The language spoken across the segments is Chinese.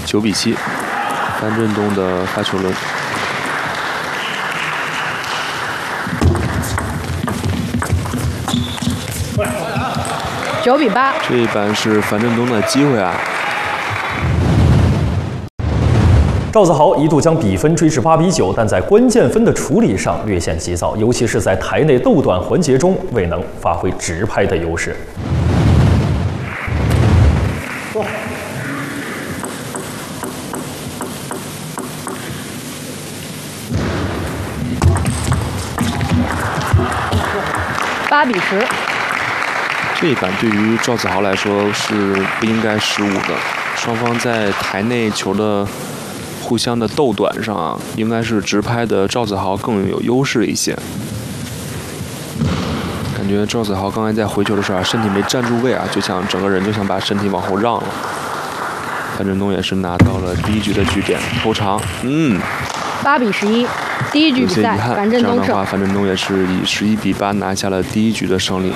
9-7，樊振东的发球轮。 9-8， 这一板是樊振东的机会啊。 赵子豪一度将比分追至8-9，但在关键分的处理上略显急躁，尤其是在台内斗短环节中未能发挥直拍的优势。 8-10。 这一板对于赵子豪来说是不应该失误的，双方在台内球的互相的斗短上啊，应该是直拍的赵子豪更有优势一些。感觉赵子豪刚才在回球的时候啊，身体没站住位啊，整个人就想把身体往后让了。樊振东也是拿到了第一局的局点，头长 8-11，第一局比赛樊振东胜。 这样的话，樊振东也是以11-8拿下了第一局的胜利。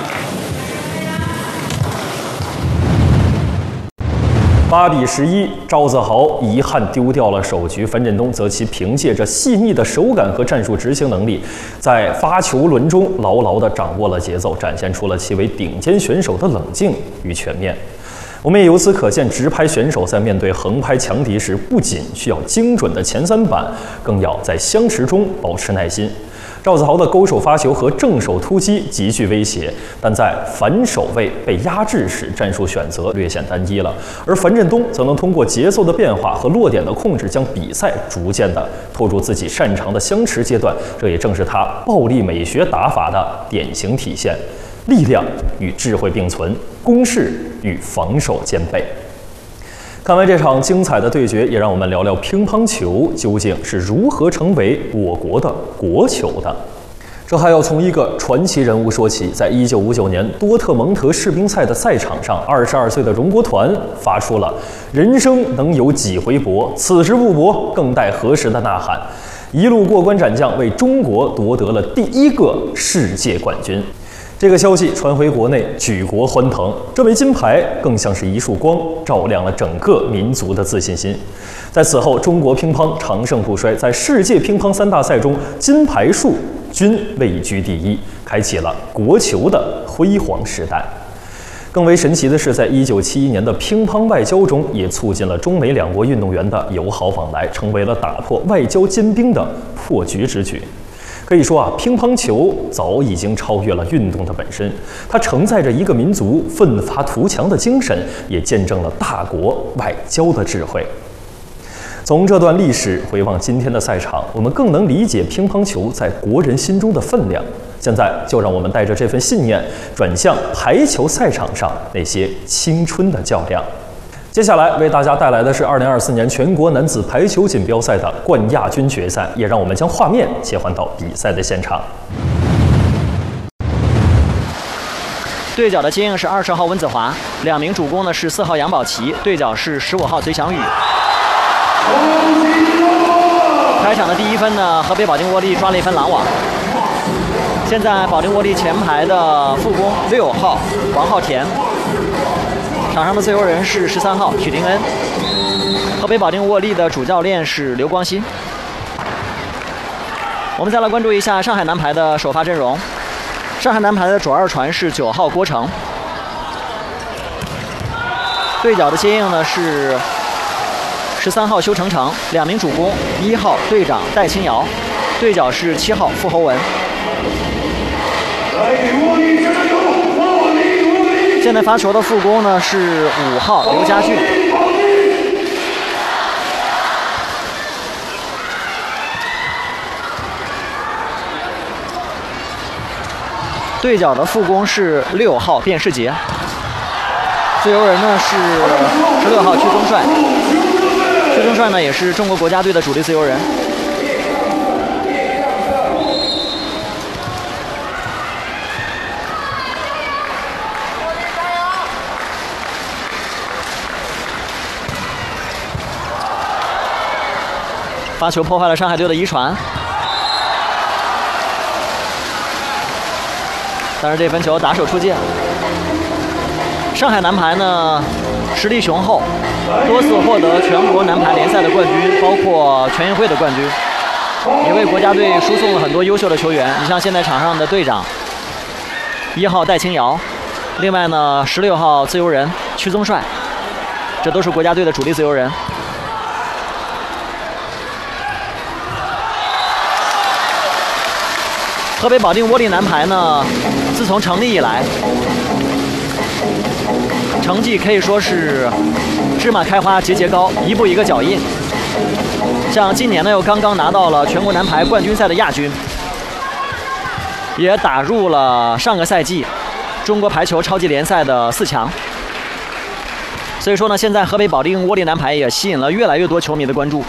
8-11，赵子豪遗憾丢掉了首局，樊振东则其凭借着细腻的手感和战术执行能力，在发球轮中牢牢地掌握了节奏，展现出了其为顶尖选手的冷静与全面。我们也由此可见，直拍选手在面对横拍强敌时，不仅需要精准的前3板，更要在相持中保持耐心。赵子豪的勾手发球和正手突击极具威胁，但在反手位被压制时，战术选择略显单一了。而樊振东则能通过节奏的变化和落点的控制，将比赛逐渐的拖入自己擅长的相持阶段。这也正是他暴力美学打法的典型体现。力量与智慧并存，攻势与防守兼备。看完这场精彩的对决，也让我们聊聊乒乓球究竟是如何成为我国的国球的。这还要从一个传奇人物说起。在1959年多特蒙德世乒赛的赛场上，22岁的荣国团发出了“人生能有几回搏，此时不搏，更待何时”的呐喊，一路过关斩将，为中国夺得了第1个世界冠军。这个消息传回国内，举国欢腾。这枚金牌更像是一束光，照亮了整个民族的自信心。在此后，中国乒乓长盛不衰，在世界乒乓3大赛中，金牌数均位居第1，开启了国球的辉煌时代。更为神奇的是，在1971年的乒乓外交中，也促进了中美两国运动员的友好往来，成为了打破外交坚冰的破局之举。可以说啊，乒乓球早已经超越了运动的本身，它承载着一个民族奋发图强的精神，也见证了大国外交的智慧。从这段历史回望今天的赛场，我们更能理解乒乓球在国人心中的分量。现在就让我们带着这份信念，转向排球赛场上那些青春的较量。接下来为大家带来的是2024年全国男子排球锦标赛的冠亚军决赛，也让我们将画面切换到比赛的现场。 对角的接应是20号温子华，2名主攻呢是4号杨宝琦，对角是15号隋翔宇。开场的第1分呢，河北保定沃利抓了1分拦网。现在保定沃利前排的副攻6号王浩田。场上的自由人是13号许丁恩，河北保定沃利的主教练是刘光新。我们再来关注一下上海男排的首发阵容。上海男排的主2传是9号郭成，对角的接应呢是13号修成成，2名主攻1号队长戴清瑶，对角是7号傅侯文。现在发球的副攻呢是5号刘家俊。对角的副攻是6号卞世杰。自由人呢是16号屈宗帅。屈宗帅呢也是中国国家队的主力自由人。发球破坏了上海队的1传，但是这分球打手出界。上海男排呢实力雄厚，多次获得全国男排联赛的冠军，包括全运会的冠军，也为国家队输送了很多优秀的球员。你像现在场上的队长1号戴清瑶，另外呢16号自由人屈宗帅，这都是国家队的主力自由人。河北保定窝力男排呢，自从成立以来，成绩可以说是芝麻开花节节高，一步一个脚印。像今年呢，又刚刚拿到了全国男排冠军赛的亚军，也打入了上个赛季中国排球超级联赛的4强。所以说呢，现在河北保定窝力男排也吸引了越来越多球迷的关注。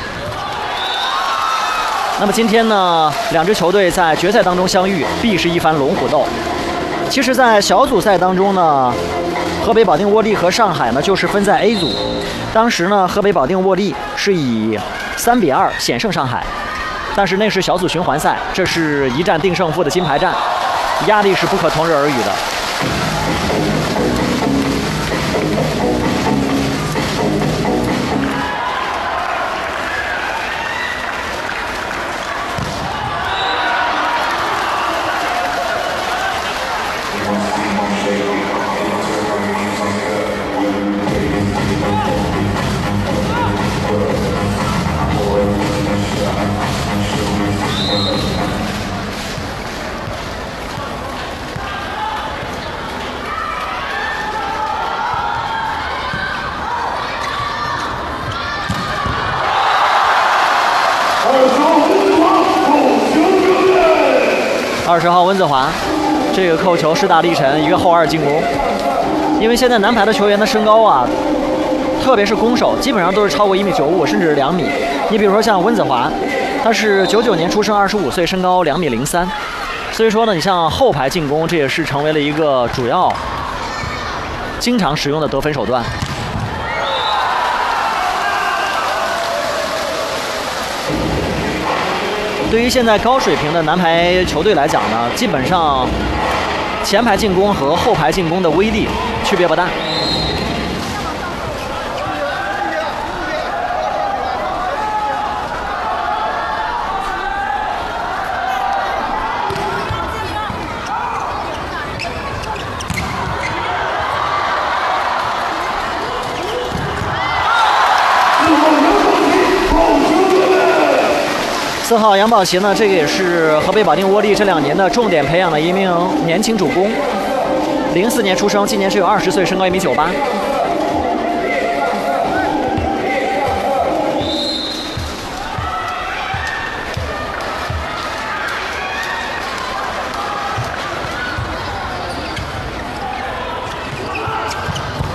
那么今天呢，两支球队在决赛当中相遇，必是一番龙虎斗。其实，在小组赛当中呢，河北保定窝力和上海呢就是分在 A 组。当时呢，河北保定窝力是以3-2险胜上海，但是那是小组循环赛，这是一战定胜负的金牌战，压力是不可同日而语的。20号温子华，这个扣球势大力沉，一个后2进攻。因为现在男排的球员的身高啊，特别是攻手，基本上都是超过1.95米，甚至是2米。你比如说像温子华，他是99年出生，25岁，身高2.03米。所以说呢，你像后排进攻，这也是成为了一个主要、经常使用的得分手段。对于现在高水平的男排球队来讲呢，基本上前排进攻和后排进攻的威力区别不大。4号杨宝琦呢，这个也是河北保定窝力这2年的重点培养的一名年轻主攻，04年出生，今年只有20岁，身高1.98米。